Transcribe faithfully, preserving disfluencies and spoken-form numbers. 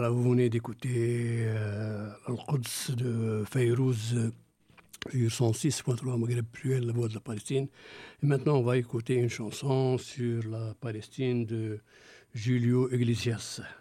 Voilà, vous venez d'écouter euh, Al-Quds de Fayrouz sur cent six virgule trois Maghreb Pluriel, la voix de la Palestine. Et maintenant, on va écouter une chanson sur la Palestine de Julio Iglesias.